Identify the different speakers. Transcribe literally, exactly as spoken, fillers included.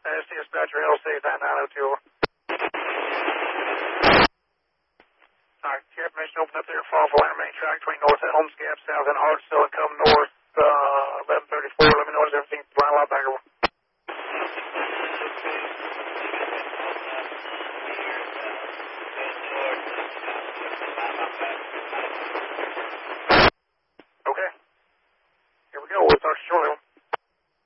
Speaker 1: S T dispatcher, L C, nine nine oh two. Alright, you have permission to open up there, fall for main track between north and Holmes Gap, south and Hartsville, and come north, uh, eleven thirty-four. Let me know if everything's blind lot back over.
Speaker 2: North, uh, north, uh,